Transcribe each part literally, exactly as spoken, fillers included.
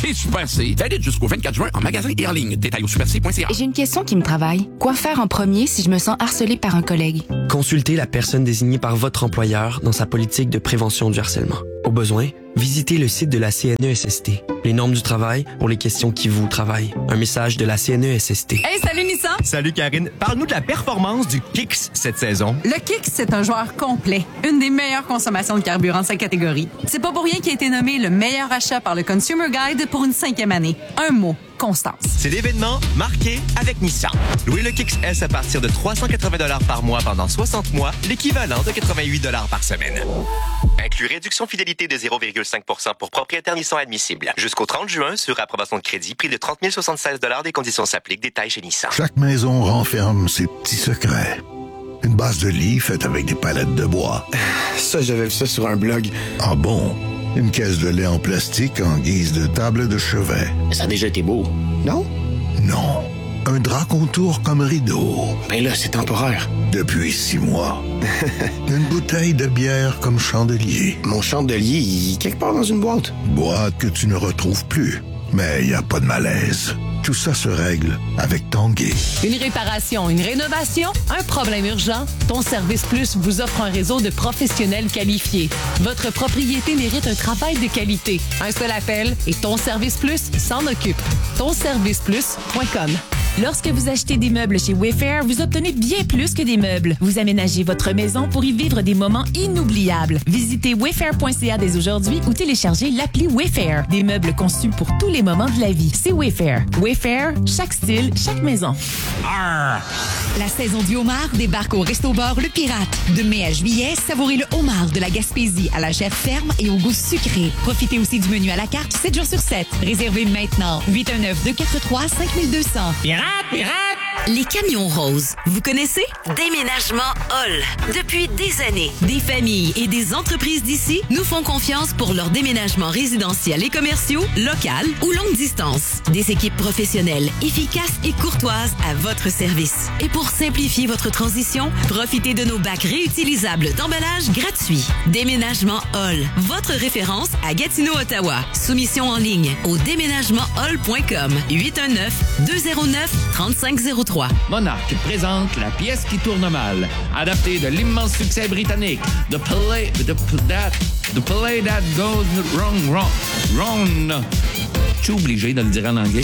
Et Super C, valide jusqu'au vingt-quatre juin en magasin et en ligne. Détail au super c point c a. J'ai une question qui me travaille. Quoi faire en premier si je me sens harcelée par un collègue? Consultez la personne désignée par votre employeur dans sa politique de prévention du harcèlement. Au besoin, visitez le site de la C N E S S T. Les normes du travail pour les questions qui vous travaillent. Un message de la C N E S S T. Hey, salut Nissan! Salut Karine. Parle-nous de la performance du Kicks cette saison. Le Kicks, c'est un joueur complet. Une des meilleures consommations de carburant de sa catégorie. C'est pas pour rien qu'il a été nommé le meilleur achat par le Consumer Guide pour une cinquième année. Un mot. Constance. C'est l'événement marqué avec Nissan. Louez le Kicks S à partir de trois cent quatre-vingts dollars par mois pendant soixante mois, l'équivalent de quatre-vingt-huit dollars par semaine. Inclut réduction fidélité de zéro virgule cinq pour cent pour propriétaires Nissan admissibles. Jusqu'au trente juin, sur approbation de crédit, prix de trente mille soixante-seize dollars. Des conditions s'appliquent. Détails chez Nissan. Chaque maison renferme ses petits secrets. Une base de lit faite avec des palettes de bois. Ça, j'avais vu ça sur un blog. Ah bon? Une caisse de lait en plastique en guise de table de chevet. Ça a déjà été beau, non? Non. Un drap contour comme rideau. Ben là, c'est temporaire. Depuis six mois. Une bouteille de bière comme chandelier. Mon chandelier, il est quelque part dans une boîte. Boîte que tu ne retrouves plus. Mais il n'y a pas de malaise. Tout ça se règle avec Tanguay. Une réparation, une rénovation, un problème urgent? Ton Service Plus vous offre un réseau de professionnels qualifiés. Votre propriété mérite un travail de qualité. Un seul appel et Ton Service Plus s'en occupe. ton service plus point com. Lorsque vous achetez des meubles chez Wayfair, vous obtenez bien plus que des meubles. Vous aménagez votre maison pour y vivre des moments inoubliables. Visitez wayfair point c a dès aujourd'hui ou téléchargez l'appli Wayfair. Des meubles conçus pour tous les moments de la vie. C'est Wayfair. Wayfair, chaque style, chaque maison. Arr! La saison du homard débarque au Resto-Bar Le Pirate. De mai à juillet, savourez le homard de la Gaspésie à la chair ferme et au goût sucré. Profitez aussi du menu à la carte sept jours sur sept. Réservez maintenant. huit un neuf, deux quatre trois, cinq deux zéro zéro. Pirate, pirate! Les camions roses. Vous connaissez? Déménagement Hall. Depuis des années, des familles et des entreprises d'ici nous font confiance pour leurs déménagements résidentiels et commerciaux, local ou longue distance. Des équipes professionnelles, efficaces et courtoises à votre service. Et pour simplifier votre transition, profitez de nos bacs réutilisables d'emballage gratuits. Déménagement Hall. Votre référence à Gatineau, Ottawa. Soumission en ligne au déménagement hall point com. huit un neuf, deux zéro neuf, trois cinq zéro trois. Monarch présente La pièce qui tourne mal, adaptée de l'immense succès britannique The Play, the, that, the play That Goes Wrong, Wrong, Wrong. Je suis obligé de le dire en anglais.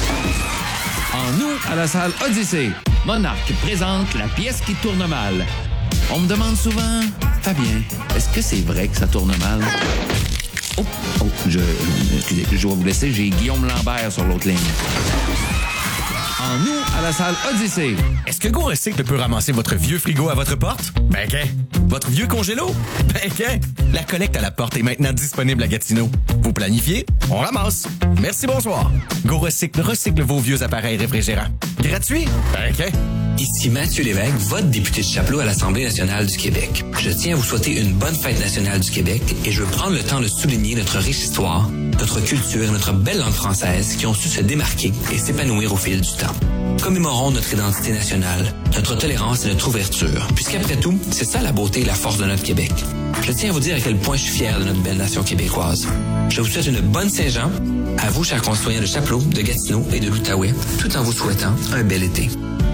En août, à la salle Odyssée, Monarch présente La pièce qui tourne mal. On me demande souvent, Fabien, est-ce que c'est vrai que ça tourne mal? Oh, oh, je, excusez, je vais vous laisser, j'ai Guillaume Lambert sur l'autre ligne. En août, à la salle Odyssée. Est-ce que Go Recycle peut ramasser votre vieux frigo à votre porte? Ben qu'un. Votre vieux congélo? Ben qu'un. La collecte à la porte est maintenant disponible à Gatineau. Vous planifiez? On ramasse. Merci, bonsoir. Go Recycle recycle vos vieux appareils réfrigérants. Gratuit? Ben qu'un. Ici Mathieu Lévesque, votre député de Chapleau à l'Assemblée nationale du Québec. Je tiens à vous souhaiter une bonne fête nationale du Québec et je veux prendre le temps de souligner notre riche histoire, notre culture et notre belle langue française qui ont su se démarquer et s'épanouir au fil du temps. Commémorons notre identité nationale, notre tolérance et notre ouverture, puisqu'après tout, c'est ça la beauté et la force de notre Québec. Je tiens à vous dire à quel point je suis fier de notre belle nation québécoise. Je vous souhaite une bonne Saint-Jean, à vous, chers concitoyens de Chapleau, de Gatineau et de l'Outaouais, tout en vous souhaitant un bel été.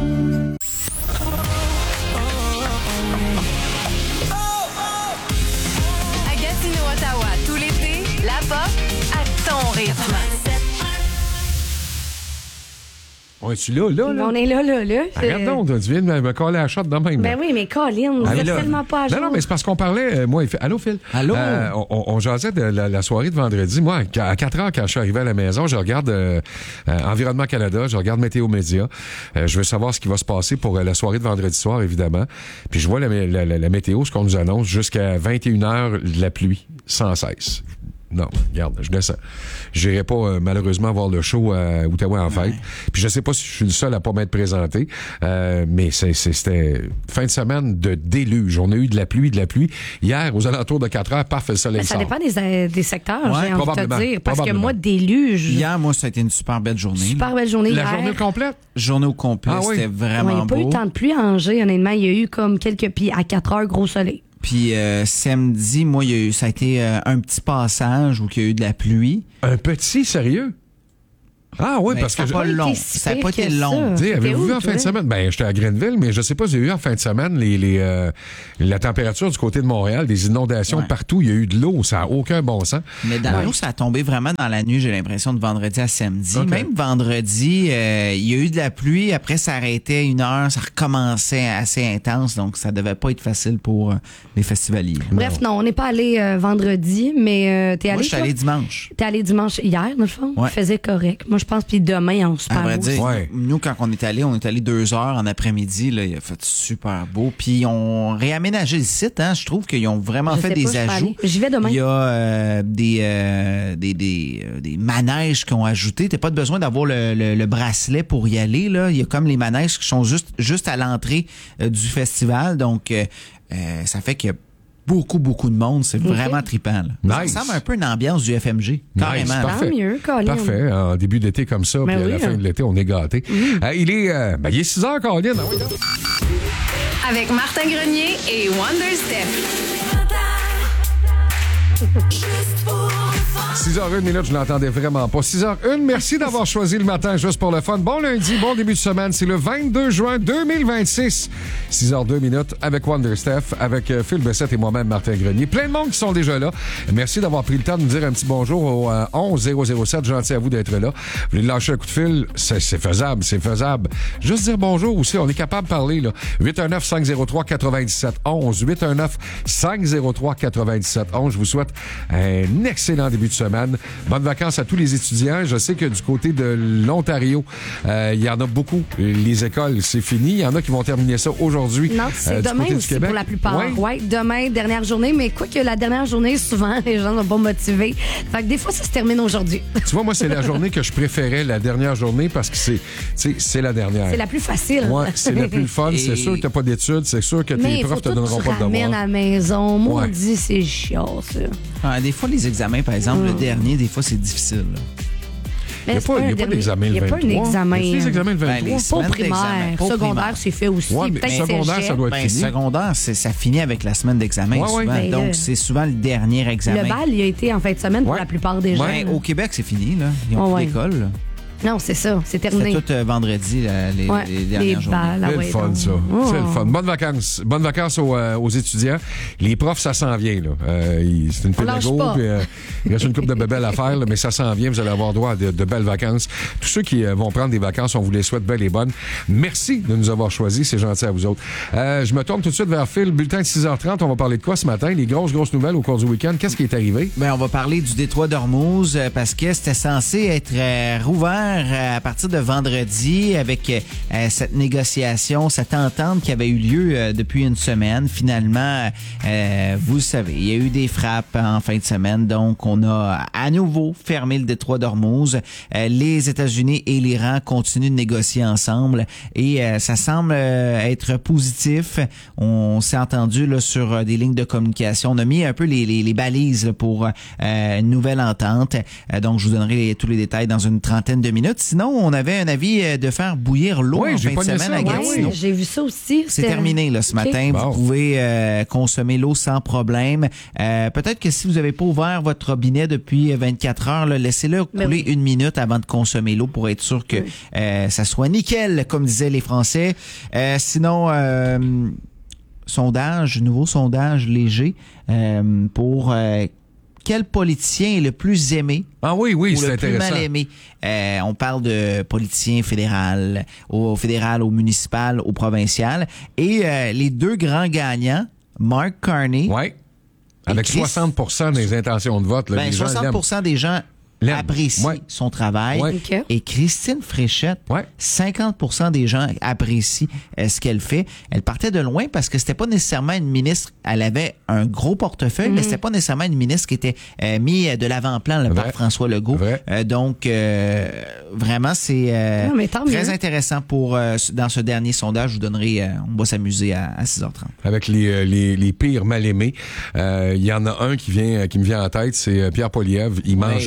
On est-tu là, là, là? On est là, là, là. Regarde donc, tu viens de me, me coller à la chatte de même. Ben là. Oui, mais Colin, vous êtes tellement pas à jour. Non, non, mais c'est parce qu'on parlait, euh, moi, il fait, allô, Phil? Allô? Euh, on, on jasait de la, la soirée de vendredi. Moi, à quatre heures, quand je suis arrivé à la maison, je regarde euh, euh, Environnement Canada, je regarde Météo Média. Euh, je veux savoir ce qui va se passer pour euh, la soirée de vendredi soir, évidemment. Puis je vois la, la, la, la météo, ce qu'on nous annonce, jusqu'à vingt et une heures, de la pluie, sans cesse. Non, regarde, je descends. J'irai pas, euh, malheureusement, voir le show à Outaouais en fête. Ouais. Puis je sais pas si je suis le seul à pas m'être présenté, euh, mais c'est, c'est, c'était fin de semaine de déluge. On a eu de la pluie, de la pluie. Hier, aux alentours de quatre heures, paf, le soleil ça sort. dépend des, des secteurs, ouais, j'ai envie de te dire. Parce que moi, déluge... Hier, moi, ça a été une super belle journée. Super belle journée La hier. journée complète? Journée au complet, ah, c'était oui. vraiment beau. Il n'y a pas eu tant de pluie à Angers, honnêtement. Il y a eu comme quelques pieds à quatre heures, gros soleil. Puis euh, samedi, moi, il y a eu, ça a été euh, un petit passage où il y a eu de la pluie. Un petit, sérieux? Ah oui, mais parce ça que... n'a pas, long. Ça n'a pas été long. Avez-vous vu en fin de semaine? Ben, j'étais à Greenville, mais je sais pas, j'ai eu en fin de semaine les, les, euh, la température du côté de Montréal, des inondations ouais. partout. Il y a eu de l'eau, ça n'a aucun bon sens. Mais dans ouais. l'eau, ça a tombé vraiment dans la nuit, j'ai l'impression, de vendredi à samedi. Okay. Même vendredi, euh, il y a eu de la pluie. Après, ça arrêtait une heure, ça recommençait assez intense. Donc, ça devait pas être facile pour euh, les festivaliers. Bref, non, on n'est pas allé euh, vendredi, mais euh, t'es allé. Moi, je suis toi? allé dimanche. T'es allé dimanche hier, dans le fond? Ouais. Il faisait correct. Moi, je pense, puis demain, on se À vrai parle. dire, ouais. nous, quand on est allé, on est allé deux heures en après-midi. Là, il a fait super beau. Puis, on réaménagé le site. Hein, je trouve qu'ils ont vraiment Je fait sais des pas, je vais ajouts. aller. J'y vais demain. Il y a euh, des, euh, des, des, euh, des manèges qui ont ajouté. T'as pas besoin d'avoir le, le, le bracelet pour y aller. Là. Il y a comme les manèges qui sont juste, juste à l'entrée euh, du festival. Donc, euh, euh, ça fait qu'il y a beaucoup, beaucoup de monde. C'est vraiment okay. trippant. Là. Nice. Ça ressemble un peu à une ambiance du F M G. Carrément. Nice, parfait. Tant mieux, Colin. Parfait. En début d'été comme ça, ben puis oui, à la hein. fin de l'été, on est gâtés. Mmh. Euh, il est euh, ben, il est six heures, Colin. Avec Martin Grenier et Wonder Steph. six heures une minute, je l'entendais vraiment pas. six heures une, merci d'avoir choisi le matin juste pour le fun. Bon lundi, bon début de semaine. C'est le vingt-deux juin deux mille vingt-six. six heures deux minutes avec Wonder Steph, avec Phil Bessette et moi-même, Martin Grenier. Plein de monde qui sont déjà là. Merci d'avoir pris le temps de nous dire un petit bonjour au euh, onze zéro zéro sept. Gentil à vous d'être là. Vous voulez lâcher un coup de fil? C'est, c'est faisable, c'est faisable. Juste dire bonjour aussi, on est capable de parler. Là. huit un neuf, cinq zéro trois, quatre-vingt-dix-sept onze. huit un neuf, cinq zéro trois, quatre-vingt-dix-sept onze. Je vous souhaite un excellent début de semaine. Bonnes vacances à tous les étudiants. Je sais que du côté de l'Ontario, euh, il y en a beaucoup. Les écoles, c'est fini. Il y en a qui vont terminer ça aujourd'hui. Non, c'est euh, demain aussi pour la plupart. Oui, ouais, demain, dernière journée. Mais quoi que la dernière journée, souvent, les gens sont pas motivés. Fait que des fois, ça se termine aujourd'hui. Tu vois, moi, c'est la journée que je préférais, la dernière journée, parce que c'est, c'est la dernière. C'est la plus facile. Ouais, c'est la plus fun. Et... C'est sûr que t'as pas d'études. C'est sûr que tes profs te donneront pas de devoirs. Mais à la maison. Moi, ouais. on dit c'est chiant, ça. Ah, des fois, les examens, par exemple, mmh. le dernier, des fois, c'est difficile. Là. Il n'y a pas, pas, pas d'examen le vingt-trois. Il n'y a pas un examen. Il y a des examens le vingt-trois. Ben, pas au primaire. Pas secondaire, primaire. C'est fait aussi. Ouais, mais secondaire, ça doit être ben, fini. Secondaire, c'est, ça finit avec la semaine d'examen. Ouais, souvent. Ouais. Donc, euh, c'est souvent le dernier examen. Le bal, il a été en fin de semaine pour ouais. la plupart des gens. Ben, au Québec, c'est fini. Là. Ils ont oh, plus ouais. d'école. Là. Non, c'est ça, c'est terminé. C'est tout euh, vendredi, là, les, ouais, les dernières les journées. Balles, c'est ouais, le fun, donc. ça. Oh. C'est le fun. Bonnes vacances. Bonnes vacances aux, euh, aux étudiants. Les profs, ça s'en vient. Là. Euh, il, c'est une pédago. Puis, euh, il reste une couple de bébelles à faire, là, mais ça s'en vient. Vous allez avoir droit à de, de belles vacances. Tous ceux qui euh, vont prendre des vacances, on vous les souhaite belles et bonnes. Merci de nous avoir choisis. C'est gentil à vous autres. Euh, je me tourne tout de suite vers Phil. Bulletin de six heures trente. On va parler de quoi ce matin? Les grosses, grosses nouvelles au cours du week-end. Qu'est-ce qui est arrivé? Ben, on va parler du détroit d'Ormuz euh, parce que c'était censé être euh, rouvert euh, à partir de vendredi avec euh, cette négociation, cette entente qui avait eu lieu euh, depuis une semaine. Finalement, euh, vous le savez, il y a eu des frappes en fin de semaine, donc on a à nouveau fermé le détroit d'Ormuz. Euh, les États-Unis et l'Iran continuent de négocier ensemble et euh, ça semble euh, être positif. On s'est entendu là, sur des lignes de communication. On a mis un peu les, les, les balises là, pour euh, une nouvelle entente. Euh, donc, je vous donnerai les, tous les détails dans une trentaine de minutes. Sinon, on avait un avis de faire bouillir l'eau oui, en fin de semaine ça, à Gatineau. Oui, j'ai vu ça aussi. C'est terminé là, ce okay. matin. Bon. Vous pouvez euh, consommer l'eau sans problème. Euh, peut-être que si vous n'avez pas ouvert votre robinet depuis vingt-quatre heures, là, laissez-le couler oui. une minute avant de consommer l'eau pour être sûr que oui. euh, ça soit nickel, comme disaient les Français. Euh, sinon... Euh, sondage, nouveau sondage léger euh, pour euh, quel politicien est le plus aimé ah oui, oui, ou c'est le plus intéressant. mal aimé. Euh, on parle de politicien fédéral, au fédéral, au municipal, au provincial. Et euh, les deux grands gagnants, Mark Carney. Oui, avec Chris, soixante pour cent des intentions de vote. Là, ben, les soixante pour cent gens des gens L'aime. apprécie ouais. son travail. Ouais. Okay. Et Christine Fréchette, ouais. cinquante pour cent des gens apprécient euh, ce qu'elle fait. Elle partait de loin parce que c'était pas nécessairement une ministre, elle avait un gros portefeuille, mm-hmm. mais c'était pas nécessairement une ministre qui était euh, mis de l'avant-plan là, par François Legault. Euh, donc, euh, vraiment, c'est euh, non, très mieux. intéressant pour euh, dans ce dernier sondage. Je vous donnerai, euh, on va s'amuser à, à six heures trente. Avec les, les, les pires mal-aimés, il euh, y en a un qui vient qui me vient en tête, c'est Pierre Poilievre. Il mange ouais. une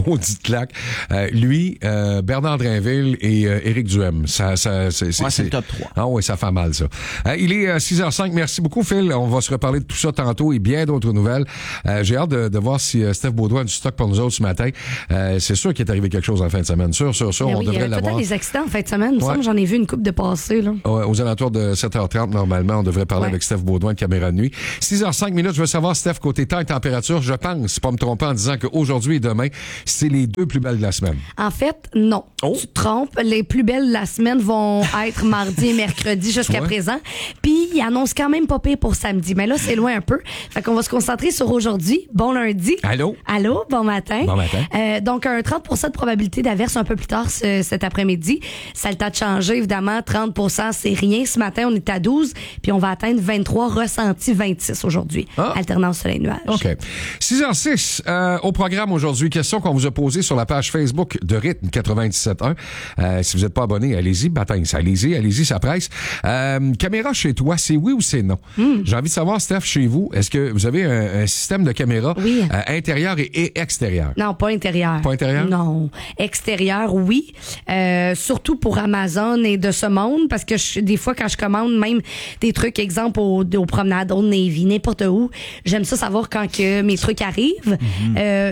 maudite claque. Euh, lui, euh, Bernard Drinville et euh, Éric Duhem. Ça, ça, c'est, c'est, ouais, c'est le top trois. Ah oui, ça fait mal, ça. Euh, il est euh, six heures cinq. Merci beaucoup, Phil. On va se reparler de tout ça tantôt et bien d'autres nouvelles. Euh, j'ai hâte de, de voir si euh, Steph Baudouin a du stock pour nous autres ce matin. Euh, c'est sûr qu'il est arrivé quelque chose en fin de semaine. Sûr, sûr, sûr. Mais on oui, devrait il y a l'avoir. peut-être des accidents en fin de semaine. Il me Ouais. semble, j'en ai vu une couple de passer, là. Ouais, aux alentours de sept heures trente, normalement, on devrait parler Ouais. avec Steph Baudouin de Caméra de nuit. six heures cinq minutes, je veux savoir, Steph, côté temps et température, je pense, pas me tromper en disant qu'aujourd'hui et demain, c'est les deux plus belles de la semaine. En fait, non. Oh. Tu te trompes. Les plus belles de la semaine vont être mardi et mercredi jusqu'à Ouais. présent. Puis, il annonce quand même pas pire pour samedi. Mais là, c'est loin un peu. Fait qu'on va se concentrer sur aujourd'hui. Bon lundi. Allô? Allô, bon matin. Bon matin. Euh, donc, un trente pour cent de probabilité d'averse un peu plus tard ce- cet après-midi. Ça a le temps de changer, évidemment. trente pour cent, c'est rien. Ce matin, on est à douze, puis on va atteindre vingt-trois, ressenti vingt-six aujourd'hui. Ah. Alternance soleil-nuage. OK. six heures six, euh, au programme aujourd'hui, question qu'on vous a posée sur la page Facebook de Rythme quatre-vingt-dix-sept point un. Euh, si vous n'êtes pas abonné, allez-y, baptême, allez-y, allez-y, ça presse. Euh, caméra chez toi, c'est oui ou c'est non? Mm. J'ai envie de savoir, Steph, chez vous, est-ce que vous avez un, un système de caméra Oui. euh, intérieur et, et extérieur? Non, pas intérieur. Pas intérieur? Non. Extérieur, oui. Euh, surtout pour Amazon et de ce monde, parce que je, des fois, quand je commande même des trucs, exemple, au, aux promenades, au Navy, n'importe où, j'aime ça savoir quand que mes trucs arrivent. Mm-hmm. Euh,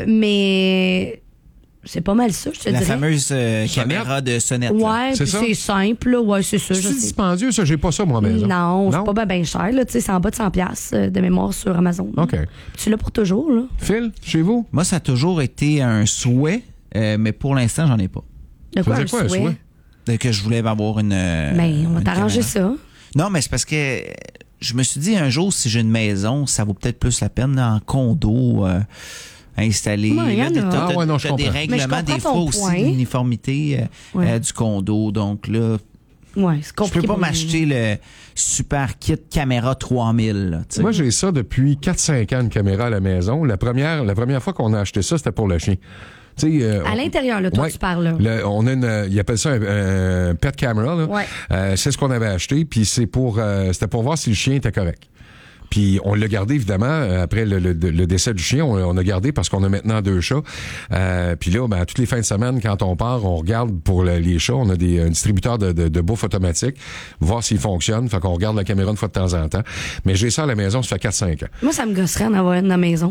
mais c'est pas mal ça, je te La dirais. fameuse euh, Sonnette? caméra de sonnette. là. Ouais, C'est puis ça? c'est simple, là. Ouais, c'est ça. je C'est sais. dispendieux, ça? J'ai pas ça, moi, à la maison. Non, c'est pas bien cher, là. Tu sais, c'est en bas de cent piastres euh, de mémoire sur Amazon. OK. Tu l'as pour toujours, là. Phil, chez vous? Moi, ça a toujours été un souhait, euh, mais pour l'instant, j'en ai pas. De quoi, Ça un veut dire quoi, un souhait? souhait? De que je voulais avoir une. euh, Ben, on va une t'arranger caméra. ça. Non, mais c'est parce que je me suis dit un jour, si j'ai une maison, ça vaut peut-être plus la peine là, en condo euh, installé. Ouais, il y Là, en t'as- a. t'as- Ah ouais, non, je t'as des comprends. Mais je règlements, comprends des ton fois aussi, point. l'uniformité euh, Ouais. euh, du condo. Donc là, Ouais, c'est je compliqué. peux pas pour- m'acheter le super kit caméra trois mille. Là, tu sais. Moi, j'ai ça depuis quatre cinq ans, une caméra à la maison. La première, la première fois qu'on a acheté ça, c'était pour le chien. Tu sais, euh, À on- l'intérieur, là, toi, Ouais. tu parles, là. Le- on a une, ils appellent ça un, un pet camera. Là. Ouais. Euh, c'est ce qu'on avait acheté, puis c'est pour, euh, c'était pour voir si le chien était correct. Puis on l'a gardé, évidemment, euh, après le, le- le décès du chien, on, on a gardé parce qu'on a maintenant deux chats. Euh, puis là, ben, toutes les fins de semaine, quand on part, on regarde pour le- les chats. On a des, un distributeur de, de, de bouffe automatique, voir s'il fonctionne. Fait qu'on regarde la caméra une fois de temps en temps. Mais j'ai ça à la maison, ça fait quatre cinq ans. Moi, ça me gosserait d'en avoir une dans la maison.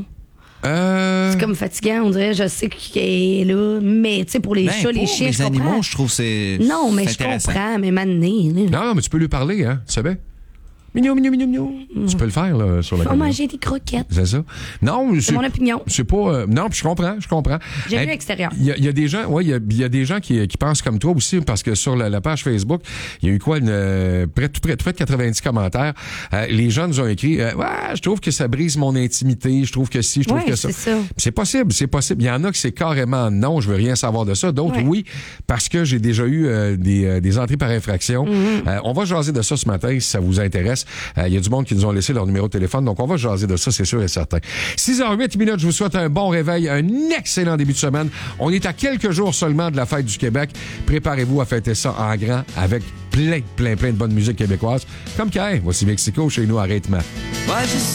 Euh... C'est comme fatigant, on dirait. Je sais qu'il est là. Mais, tu sais, pour les Ben, chats, les pour chiens, les je comprends. animaux, je trouve que c'est. Non, mais c'est je intéressant. comprends. Mais maintenant, Non, non, mais tu peux lui parler, hein, tu savais? Mignon, mignon, mignon, mignon. Tu peux le faire, là, sur la faut caméra. manger des croquettes. C'est ça? Non, C'est mon opinion. C'est pas. euh, non, puis je comprends, je comprends. J'ai Hey, vu extérieur. Il y, a- il y a des gens, ouais, il y a, il y a des gens qui, qui pensent comme toi aussi, parce que sur la, la page Facebook, il y a eu quoi, une, euh, près, tout près, tout près de quatre-vingt-dix commentaires. Euh, les gens nous ont écrit, euh, ouais, je trouve que ça brise mon intimité, je trouve que si, je trouve Ouais, que ça. c'est ça. C'est possible, c'est possible. Il y en a que c'est carrément non, je veux rien savoir de ça. D'autres, Ouais. oui, parce que j'ai déjà eu euh, des, euh, des entrées par infraction. Mm-hmm. Euh, on va jaser de ça ce matin, si ça vous intéresse. Euh, Il y a du monde qui nous ont laissé leur numéro de téléphone, donc on va jaser de ça, c'est sûr et certain. six heures huit minutes, je vous souhaite un bon réveil, un excellent début de semaine. On est à quelques jours seulement de la fête du Québec. Préparez-vous à fêter ça en grand avec plein, plein, plein de bonne musique québécoise. Comme Kai, voici Mexico chez nous à rythme. Moi, je